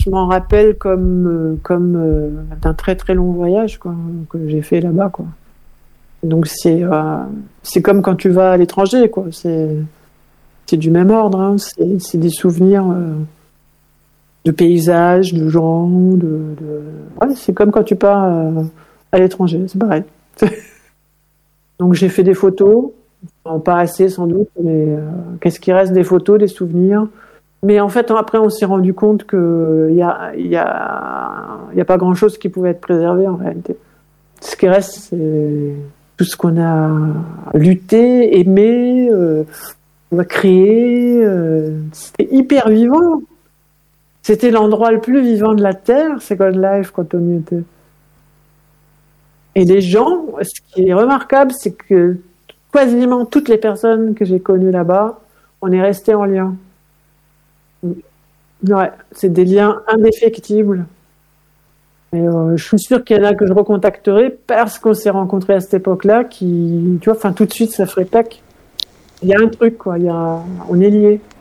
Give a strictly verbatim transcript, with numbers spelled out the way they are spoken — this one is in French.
je m'en rappelle comme, euh, comme euh, d'un très très long voyage quoi, que j'ai fait là-bas. Quoi. Donc c'est, euh, c'est comme quand tu vas à l'étranger, quoi. C'est, c'est du même ordre. Hein. C'est, c'est des souvenirs euh, de paysages, de gens. De, de... Ouais, c'est comme quand tu pars euh, à l'étranger, c'est pareil. Donc j'ai fait des photos, bon, pas assez sans doute, mais euh, qu'est-ce qui reste des photos, des souvenirs. Mais en fait, après, on s'est rendu compte qu'il y a, y a, y a pas grand-chose qui pouvait être préservé en réalité. Ce qui reste, c'est tout ce qu'on a lutté, aimé, euh, on a créé. Euh, c'était hyper vivant. C'était l'endroit le plus vivant de la Terre, Second Life, quand on y était. Et les gens, ce qui est remarquable, c'est que quasiment toutes les personnes que j'ai connues là-bas, on est resté en lien. Ouais, c'est des liens indéfectibles. Et euh, je suis sûre qu'il y en a que je recontacterai parce qu'on s'est rencontrés à cette époque-là, qui, tu vois, enfin tout de suite ça ferait tac. Il y a un truc quoi, il y a, on est liés.